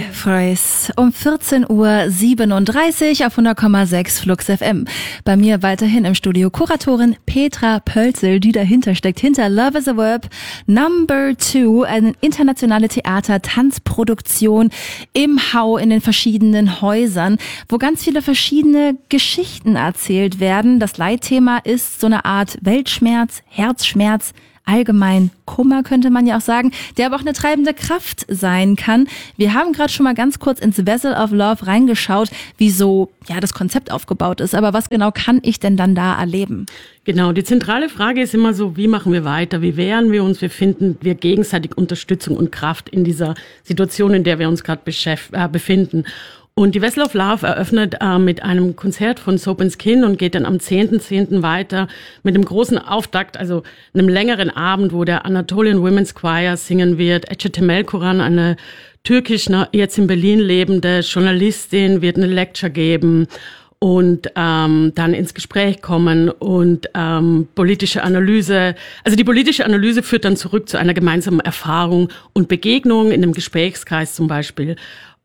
Freys um 14:37 Uhr auf 100,6 Flux FM. Bei mir weiterhin im Studio Kuratorin Petra Pölzel, die dahinter steckt, hinter Love is a Verb Number 2, eine internationale Theater-Tanzproduktion im Hau in den verschiedenen Häusern, wo ganz viele verschiedene Geschichten erzählt werden. Das Leitthema ist so eine Art Weltschmerz, Herzschmerz, allgemein Kummer könnte man ja auch sagen, der aber auch eine treibende Kraft sein kann. Wir haben gerade schon mal ganz kurz ins Vessel of Love reingeschaut, wie so das Konzept aufgebaut ist. Aber was genau kann ich denn dann da erleben? Genau, die zentrale Frage ist immer so, wie machen wir weiter? Wie wehren wir uns? Wie finden wir gegenseitig Unterstützung und Kraft in dieser Situation, in der wir uns gerade befinden? Und die Vessel of Love eröffnet mit einem Konzert von Soap & Skin und geht dann am 10.10. weiter mit einem großen Auftakt, also einem längeren Abend, wo der Anatolian Women's Choir singen wird. Ece Temel Koran, eine türkisch jetzt in Berlin lebende Journalistin, wird eine Lecture geben und dann ins Gespräch kommen und politische Analyse. Also die politische Analyse führt dann zurück zu einer gemeinsamen Erfahrung und Begegnung in einem Gesprächskreis zum Beispiel.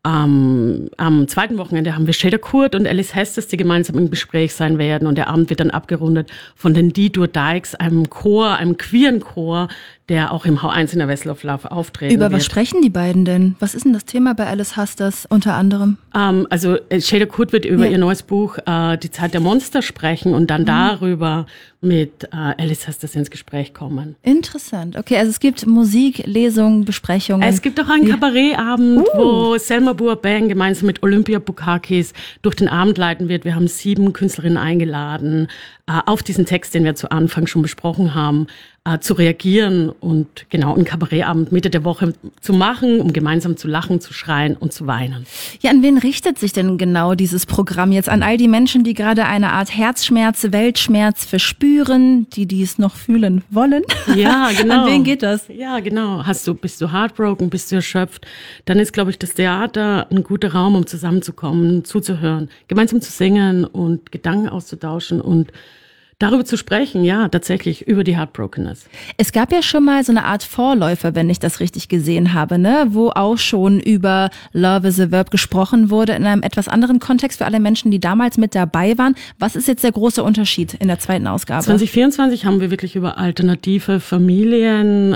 Am zweiten Wochenende haben wir Shada Kurt und Alice Hestes, die gemeinsam im Gespräch sein werden. Und der Abend wird dann abgerundet von den D-Dur Dykes, einem Chor, einem queeren Chor, der auch im H1 in der Vessel of Love auftreten wird. Über was wird. sprechen die beiden denn? Was ist denn das Thema bei Alice Hestes unter anderem? Also Shada Kurt wird über ihr neues Buch Die Zeit der Monster sprechen und dann darüber mit Alice Hestes ins Gespräch kommen. Interessant. Okay, also es gibt Musik, Lesungen, Besprechungen. Es gibt auch einen Kabarettabend, wo Selma Boabeng gemeinsam mit Olympia Bukakis durch den Abend leiten wird. Wir haben 7 Künstlerinnen eingeladen, auf diesen Text, den wir zu Anfang schon besprochen haben, zu reagieren und genau einen Kabarettabend Mitte der Woche zu machen, um gemeinsam zu lachen, zu schreien und zu weinen. Ja, an wen richtet sich denn genau dieses Programm jetzt? An all die Menschen, die gerade eine Art Herzschmerz, Weltschmerz verspüren, die es noch fühlen wollen? Ja, genau. An wen geht das? Ja, genau. Bist du heartbroken, bist du erschöpft? Dann ist, glaube ich, das Theater ein guter Raum, um zusammenzukommen, zuzuhören, gemeinsam zu singen und Gedanken auszutauschen und darüber zu sprechen, ja, tatsächlich über die Heartbrokenness. Es gab ja schon mal so eine Art Vorläufer, wenn ich das richtig gesehen habe, ne, wo auch schon über Love is a Verb gesprochen wurde, in einem etwas anderen Kontext für alle Menschen, die damals mit dabei waren. Was ist jetzt der große Unterschied in der zweiten Ausgabe? 2024 haben wir wirklich über alternative Familien,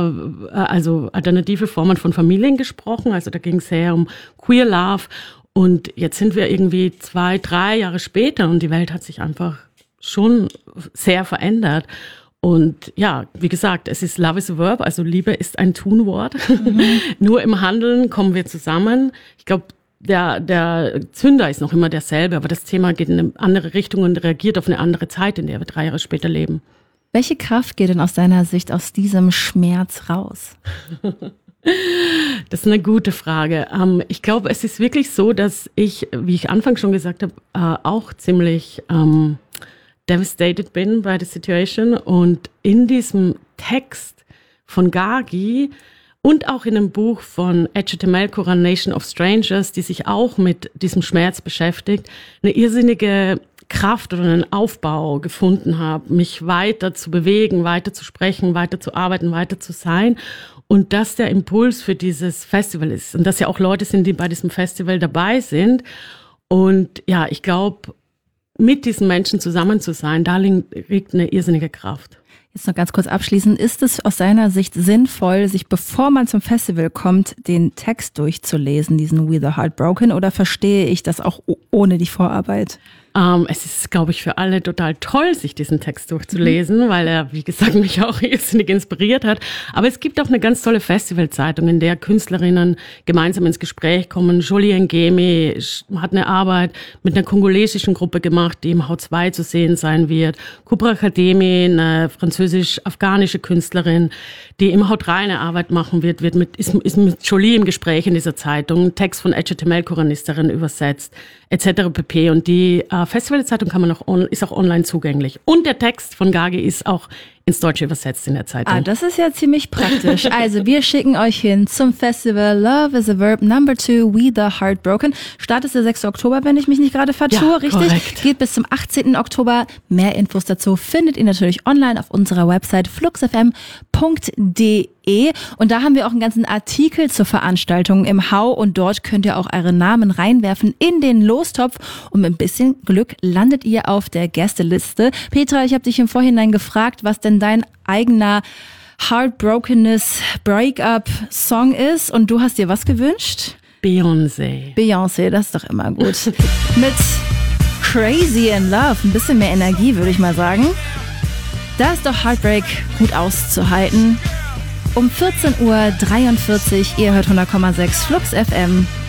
also alternative Formen von Familien gesprochen. Also da ging es sehr um Queer Love. Und jetzt sind wir irgendwie 2-3 Jahre später und die Welt hat sich einfach schon sehr verändert. Und ja, wie gesagt, es ist Love is a Verb, also Liebe ist ein Tunwort. Nur im Handeln kommen wir zusammen. Ich glaube, der Zünder ist noch immer derselbe, aber das Thema geht in eine andere Richtung und reagiert auf eine andere Zeit, in der wir 3 Jahre später leben. Welche Kraft geht denn aus deiner Sicht aus diesem Schmerz raus? Das ist eine gute Frage. Ich glaube, es ist wirklich so, dass ich, wie ich anfangs schon gesagt habe, auch ziemlich devastated bin by the situation. Und in diesem Text von Gagi und auch in dem Buch von Ece Temel Koran, Nation of Strangers, die sich auch mit diesem Schmerz beschäftigt, eine irrsinnige Kraft oder einen Aufbau gefunden habe, mich weiter zu bewegen, weiter zu sprechen, weiter zu arbeiten, weiter zu sein. Und dass der Impuls für dieses Festival ist. Und dass ja auch Leute sind, die bei diesem Festival dabei sind. Und ja, ich glaube, mit diesen Menschen zusammen zu sein, da liegt eine irrsinnige Kraft. Jetzt noch ganz kurz abschließend. Ist es aus seiner Sicht sinnvoll, sich bevor man zum Festival kommt, den Text durchzulesen, diesen We the Heartbroken, oder verstehe ich das auch ohne die Vorarbeit? Es ist, glaube ich, für alle total toll, sich diesen Text durchzulesen, weil er, wie gesagt, mich auch irrsinnig inspiriert hat. Aber es gibt auch eine ganz tolle Festivalzeitung, in der Künstlerinnen gemeinsam ins Gespräch kommen. Jolie Ngemi hat eine Arbeit mit einer kongolesischen Gruppe gemacht, die im H2 zu sehen sein wird. Kubra Khademi, eine französisch-afghanische Künstlerin, die im H3 eine Arbeit machen wird, ist mit Jolie im Gespräch in dieser Zeitung. Ein Text von Ece Temel Koran ist darin übersetzt, etc. pp. Und die Festivalzeitung ist auch online zugänglich. Und der Text von Gagi ist auch ins Deutsche übersetzt in der Zeitung. Das ist ja ziemlich praktisch. Also wir schicken euch hin zum Festival Love is a Verb No. 2, We the Heartbroken. Start ist der 6. Oktober, wenn ich mich nicht gerade vertue, ja, richtig? Korrekt. Geht bis zum 18. Oktober. Mehr Infos dazu findet ihr natürlich online auf unserer Website fluxfm.de. Und da haben wir auch einen ganzen Artikel zur Veranstaltung im How und dort könnt ihr auch eure Namen reinwerfen in den Lostopf und mit ein bisschen Glück landet ihr auf der Gästeliste. Petra, ich habe dich im Vorhinein gefragt, was denn dein eigener Heartbrokenness Breakup Song ist und du hast dir was gewünscht? Beyoncé, das ist doch immer gut. Mit Crazy in Love, ein bisschen mehr Energie, würde ich mal sagen. Da ist doch Heartbreak gut auszuhalten. Um 14:43 Uhr, ihr hört 100,6 Flux FM.